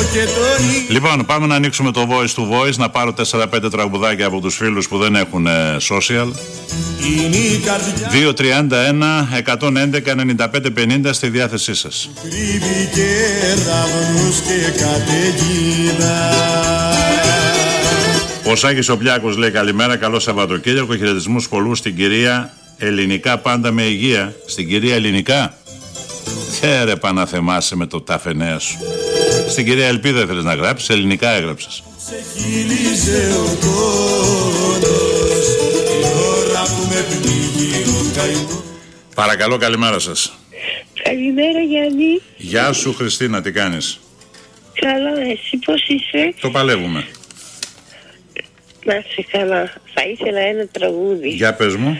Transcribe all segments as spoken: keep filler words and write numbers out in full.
Λοιπόν, πάμε να ανοίξουμε το voice to voice, να πάρω τέσσερα πέντε τραγουδάκια από τους φίλους που δεν έχουν ε, social. δύο τριάντα ένα εκατόν έντεκα ενενήντα πέντε πενήντα στη διάθεσή σας. Ο Σάκης ο Πλιάκος λέει καλημέρα, καλό Σαββατοκύριακο, χαιρετισμούς πολλούς στην κυρία Ελληνικά, πάντα με υγεία. Στην κυρία Ελληνικά. Χαίρε Παναθεμάσαι με το ταφενέα σου. Στην κυρία Ελπίδα ήθελες να γράψεις, ελληνικά έγραψες. Παρακαλώ, καλημέρα σας. Καλημέρα Γιάννη. Γεια σου Χριστίνα, τι κάνεις? Καλά, εσύ πώς είσαι? Το παλεύουμε. Να είσαι καλά. Θα ήθελα ένα τραγούδι. Για πες μου.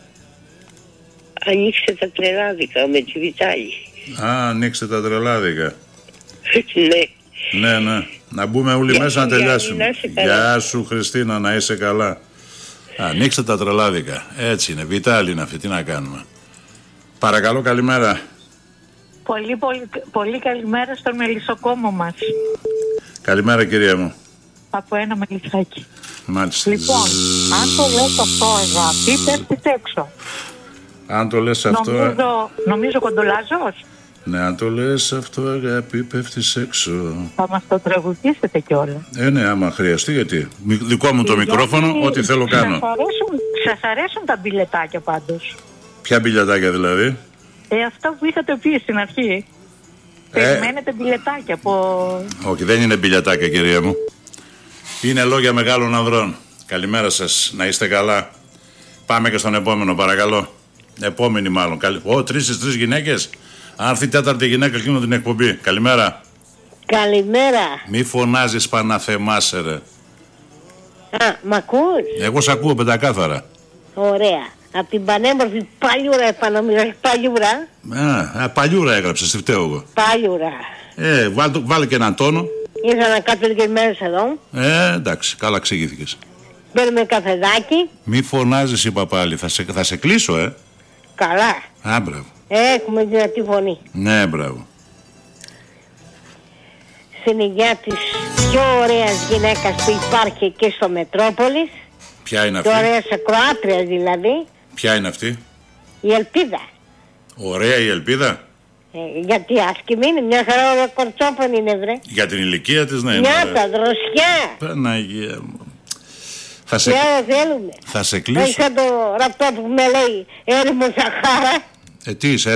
Ανοίξτε τα τρελάδικα με τη Βιτάλη. Α, ανοίξτε τα τρελάδικα. Ναι. Ναι, ναι. Να μπούμε όλοι Γεια μέσα σου, να τελειάσουμε. Γιάννη, να Γεια σου Χριστίνα, να είσαι καλά. Ανοίξτε τα τρελάδικα. Έτσι είναι, Βιτάλη είναι αυτή, τι να κάνουμε. Παρακαλώ, καλημέρα. Πολύ, πολύ, πολύ καλημέρα στον μελισσοκόμο μας. Καλημέρα κυρία μου. Από ένα μελισσάκι. Μάλιστα. Λοιπόν, αν το λες αυτό αγάπη, πέφτεις έξω. Αν το λες αυτό... Νομίζω, νομίζω κοντολάζος. Ναι, αν το λες αυτό αγάπη, πέφτεις έξω. Θα μας το τραγουδήσετε κιόλα. Ε, ναι, άμα χρειαστεί, γιατί. Δικό μου το Γιατί μικρόφωνο, ό,τι θέλω κάνω. Σας αρέσουν, σας αρέσουν τα μπιλετάκια πάντως. Ποια μπιλετάκια δηλαδή? Ε, αυτά που είχατε πει στην αρχή. Ε, Περιμένετε μπιλετάκια από... Όχι, δεν είναι μπιλετάκια κυρία μου. Είναι λόγια μεγάλων ανδρών. Καλημέρα σας, να είστε καλά. Πάμε και στον επόμενο, παρακαλώ. Επόμενη μάλλον. Ω, τρεις στις τρεις γυναίκες. Αν έρθει η τέταρτη γυναίκα, κλείνω την εκπομπή. Καλημέρα. Καλημέρα. Μη φωνάζεις Παναθεμάσαι ρε. Α, μ' ακούς? Εγώ σ' ακούω πεντακάθαρα. Ωραία. Από την πανέμορφη Παλιούρα επανομιλάς. Παλιούρα. Α, α, παλιούρα έγραψες, τι φταίω εγώ. Παλιούρα. Ε, βάλ, βάλε και έναν τόνο. Ήρθα να κάτσω λίγες μέρες εδώ. Ε, εντάξει, καλά εξηγήθηκες. Παίρνουμε καφεδάκι. Μη φωνάζεις είπα πάλι, θα σε, θα σε κλείσω ε. Καλά. Α, μπράβο. Έχουμε δυνατή φωνή. Ναι, μπράβο. Στην υγεία της πιο ωραίας γυναίκας που υπάρχει και στο Μετρόπολης. Ποια είναι αυτή? Πιο ωραίας ακροάτριας δηλαδή. Ποια είναι αυτή? Η Ελπίδα. Ωραία η Ελπίδα. Ε, γιατί άσκημη είναι, μια χαρά ωραία κορτσόπαν είναι βρε. Για την ηλικία της ναι. Μια τα δροσιά. Παναγία μου. Θα σε, Ποια θέλουμε. θα σε κλείσω. Όχι σαν το ραπτό που με λέει έρημο Σαχάρα. Ε, τι είσαι?